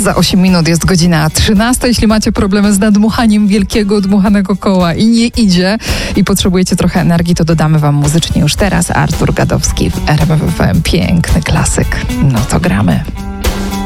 Za 8 minut jest godzina 13. Jeśli macie problemy z nadmuchaniem wielkiego, dmuchanego koła i nie idzie i potrzebujecie trochę energii, to dodamy wam muzycznie już teraz Artur Gadowski w RMF FM. Piękny klasyk. No to gramy.